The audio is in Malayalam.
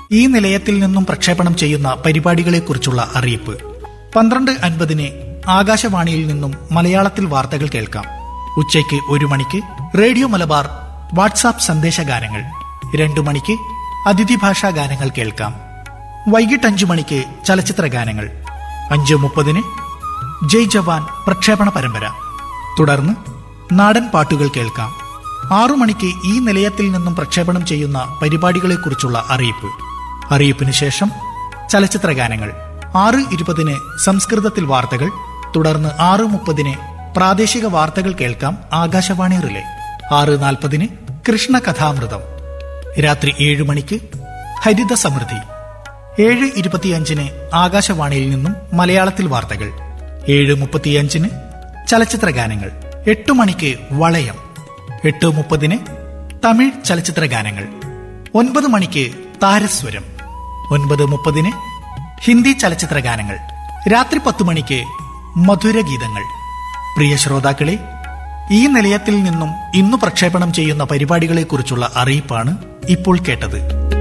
ഈ നിലയത്തിൽ നിന്നും പ്രക്ഷേപണം ചെയ്യുന്ന പരിപാടികളെക്കുറിച്ചുള്ള അറിയിപ്പ്. 12:50 ആകാശവാണിയിൽ നിന്നും മലയാളത്തിൽ വാർത്തകൾ കേൾക്കാം. ഉച്ചയ്ക്ക് 1 മണിക്ക് റേഡിയോ മലബാർ വാട്സാപ്പ് സന്ദേശഗാനങ്ങൾ. 2 മണിക്ക് അതിഥി ഭാഷാ ഗാനങ്ങൾ കേൾക്കാം. വൈകിട്ട് 5 മണിക്ക് ചലച്ചിത്ര ഗാനങ്ങൾ. 5:30 ജയ് ജവാൻ പ്രക്ഷേപണ പരമ്പര. തുടർന്ന് നാടൻ പാട്ടുകൾ കേൾക്കാം. 6 മണിക്ക് ഈ നിലയത്തിൽ നിന്നും പ്രക്ഷേപണം ചെയ്യുന്ന പരിപാടികളെക്കുറിച്ചുള്ള അറിയിപ്പ്. അറിയിപ്പിന് ശേഷം ചലച്ചിത്ര ഗാനങ്ങൾ. 6:20 സംസ്കൃതത്തിൽ വാർത്തകൾ. തുടർന്ന് 6:30 പ്രാദേശിക വാർത്തകൾ കേൾക്കാം. ആകാശവാണി റിലേ. 6:40 കൃഷ്ണ കഥാമൃതം. രാത്രി 7 മണിക്ക് ഹരിത സമൃദ്ധി. 7:25 ആകാശവാണിയിൽ നിന്നും മലയാളത്തിൽ വാർത്തകൾ. 7:35 ചലച്ചിത്ര ഗാനങ്ങൾ. 8 മണിക്ക് വളയം. 8:30 തമിഴ് ചലച്ചിത്ര ഗാനങ്ങൾ. 9 മണിക്ക് താരസ്വരം. 9:30 ഹിന്ദി ചലച്ചിത്ര ഗാനങ്ങൾ. രാത്രി 10 മണിക്ക് മധുരഗീതങ്ങൾ. പ്രിയ ശ്രോതാക്കളെ, ഈ നിലയത്തിൽ നിന്നും ഇന്നു പ്രക്ഷേപണം ചെയ്യുന്ന പരിപാടികളെക്കുറിച്ചുള്ള അറിയിപ്പാണ് ഇപ്പോൾ കേട്ടത്.